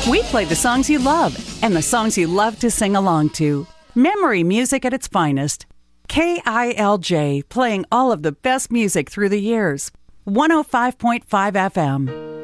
We play the songs you love and the songs you love to sing along to. Memory music at its finest. KILJ, playing all of the best music through the years. 105.5 FM.